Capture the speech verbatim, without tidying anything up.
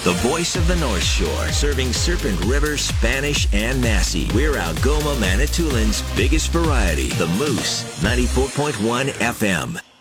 the voice of the North Shore, serving Serpent River, Spanish, and Massey. We're Algoma, Manitoulин's biggest variety, the Moose, ninety-four point one F M.